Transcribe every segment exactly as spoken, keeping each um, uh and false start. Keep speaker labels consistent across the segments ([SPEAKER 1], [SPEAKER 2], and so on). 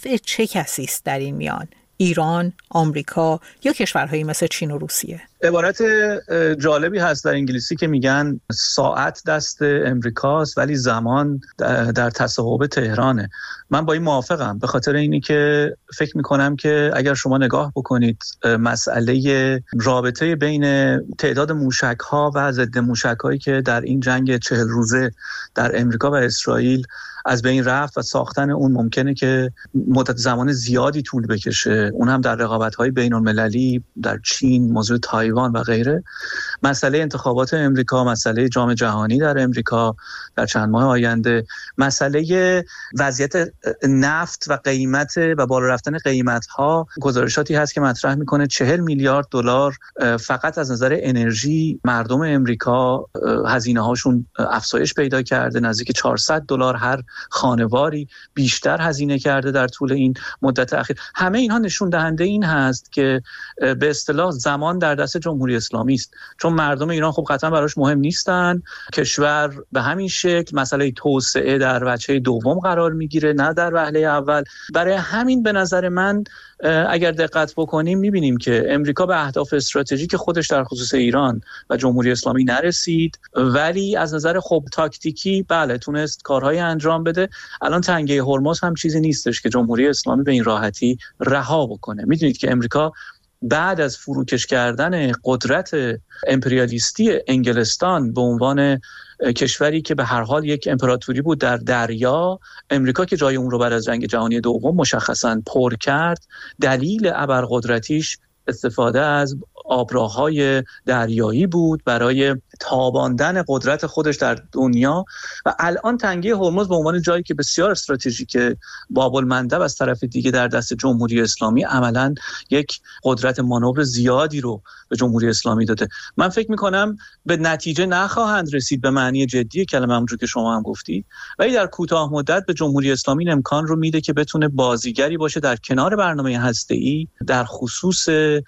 [SPEAKER 1] نفع چه کسی است در این میان؟ ایران، آمریکا یا کشورهایی مثل چین و روسیه؟
[SPEAKER 2] عبارت جالبی هست در انگلیسی که میگن ساعت دست امریکاست ولی زمان در تصاحب تهرانه. من با این موافقم، به خاطر اینی که فکر میکنم که اگر شما نگاه بکنید مسئله رابطه بین تعداد موشک‌ها و ضد موشک‌هایی که در این جنگ چهل روزه در امریکا و اسرائیل از بین رفت و ساختن اون ممکنه که مدت زمان زیادی طول بکشه، اون هم در رقابت‌های بین‌المللی در چین، موضوع تایوان و غیره. مسئله انتخابات امریکا، مسئله جام جهانی در امریکا در چند ماه آینده، مسئله وضعیت نفت و قیمت و بالا رفتن قیمت‌ها. گزارشاتی هست که مطرح میکنه چهل میلیارد دلار فقط از نظر انرژی مردم امریکا هزینه‌هاشون افزایش پیدا کرده، نزدیک چهارصد دلار هر خانواری بیشتر هزینه کرده در طول این مدت اخیر. همه اینها نشون دهنده این هست که به اصطلاح زمان در دست جمهوری اسلامی است، چون مردم ایران خب قطعا براش مهم نیستن. کشور به همین شکل مسئله توسعه در وجه دوم قرار میگیره، نه در وهله اول. برای همین به نظر من اگر دقت بکنیم میبینیم که امریکا به اهداف استراتژیک خودش در خصوص ایران و جمهوری اسلامی نرسید، ولی از نظر خب تاکتیکی بله تونست کارهای انجام بده. الان تنگه هرمز هم چیزی نیستش که جمهوری اسلامی به این راحتی رها بکنه. میدونید که امریکا بعد از فروکش کردن قدرت امپریالیستی انگلستان به عنوان کشوری که به هر حال یک امپراتوری بود در دریا، امریکا که جای اون رو بعد از جنگ جهانی دوم مشخصاً پر کرد، دلیل ابرقدرتیش استفاده از آبراهای دریایی بود برای تاباندن قدرت خودش در دنیا. و الان تنگه هرمز به عنوان جایی که بسیار استراتژیک باب المندب از طرف دیگه در دست جمهوری اسلامی عملاً یک قدرت مانور زیادی رو به جمهوری اسلامی داده. من فکر میکنم به نتیجه نخواهند رسید به معنی جدی کلمه، همونجور که شما هم گفتید، ولی در کوتاه مدت به جمهوری اسلامی امکان رو میده که بتونه بازیگری باشه در کنار برنامه هسته‌ای در خصوص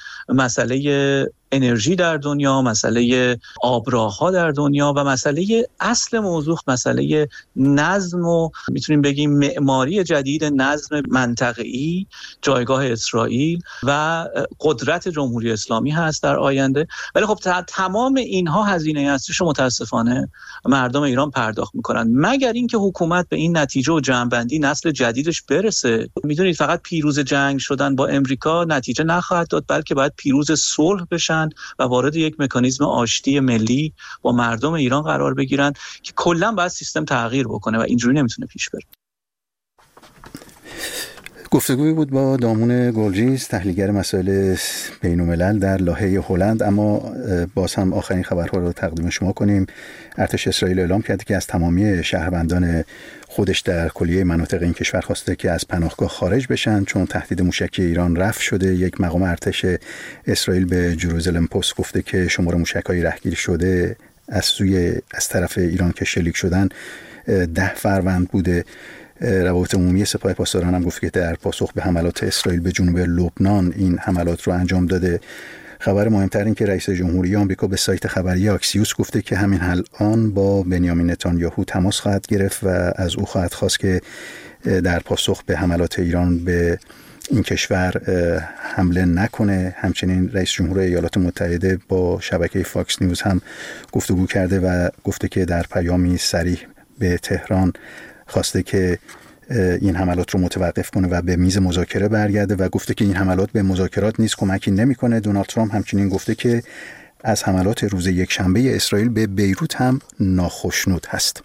[SPEAKER 2] مسئله انرژی در دنیا، مسئله آبراها در دنیا و مسئله اصل موضوع، مسئله نظم و میتونیم بگیم معماری جدید نظم منطقه‌ای، جایگاه اسرائیل و قدرت جمهوری اسلامی هست در آینده. ولی خب تمام اینها هزینه هستیش متاسفانه مردم ایران پرداخت میکنن، مگر اینکه حکومت به این نتیجه و جمع‌بندی نسل جدیدش برسه. میدونید فقط پیروز جنگ شدن با امریکا نتیجه نخواهد داد، بلکه باید پیروز صلح بشن و وارد یک مکانیزم آشتی ملی با مردم ایران قرار بگیرن که کلا باید سیستم تغییر بکنه و اینجوری نمیتونه پیش بره.
[SPEAKER 3] گفتگوی بود با دامون گلجیز، تحلیلگر مسائل بین‌الملل در لاهه هلند. اما باز هم آخرین خبرها رو تقدیم شما کنیم. ارتش اسرائیل اعلام کرده که از تمامی شهروندان خودش در کلیه مناطق این کشور خواسته که از پناهگاه خارج بشن چون تهدید موشکی ایران رفع شده. یک مقام ارتش اسرائیل به جروزالم پست گفته که شمار موشک‌های رهگیری شده از سوی از طرف ایران که شلیک شدن ده فروند بوده. روابط عمومی سپاه پاسداران هم گفت که در پاسخ به حملات اسرائیل به جنوب لبنان این حملات رو انجام داده. خبر مهمتر این که رئیس جمهوری آمریکا به سایت خبری اکسیوس گفته که همین الان با بنیامین نتانیاهو تماس خواهد گرفت و از او خواهد خواست که در پاسخ به حملات ایران به این کشور حمله نکنه. همچنین رئیس جمهور ایالات متحده با شبکه فاکس نیوز هم گفتگو کرده و گفته که در پیامی صریح به تهران خواسته که این حملات رو متوقف کنه و به میز مذاکره برگرده و گفته که این حملات به مذاکرات نیز کمکی نمی‌کنه. دونالد ترامپ همچنین گفته که از حملات روز یکشنبه اسرائیل به بیروت هم ناخشنود هست.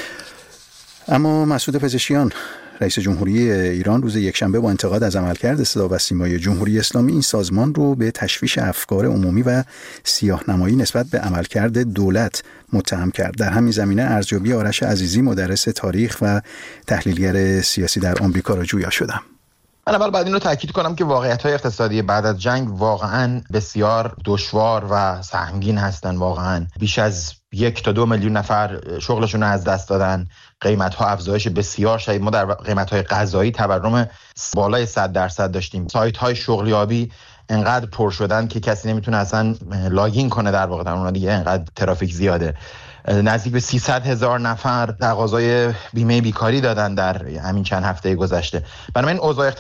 [SPEAKER 3] اما مسعود پزشکیان رئیس جمهوری ایران روز یکشنبه با انتقاد از عملکرد صدا و سیمای جمهوری اسلامی این سازمان رو به تشویش افکار عمومی و سیاه‌نمایی نسبت به عملکرد دولت متهم کرد. در همین زمینه ارزیابی آرش عزیزی مدرس تاریخ و تحلیلگر سیاسی در آمریکا را جویا شدم.
[SPEAKER 4] من اول بعد این رو تاکید کنم که واقعیت‌های اقتصادی بعد از جنگ واقعاً بسیار دشوار و سهمگین هستند. واقعاً بیش از یک تا دو میلیون نفر شغلشون رو از دست دادن. قیمت‌ها افزایش بسیار شدید. ما در قیمت‌های غذایی تورم بالای صد درصد داشتیم. سایت‌های شغلیابی انقدر پر شدن که کسی نمیتونه اصلا لاگین کنه در واقع در اون دیگه، انقدر ترافیک زیاده. نزدیک به سیصد هزار نفر تقاضای بیمه بیکاری دادن در همین چند هفته گذشته. بنابراین اوضاع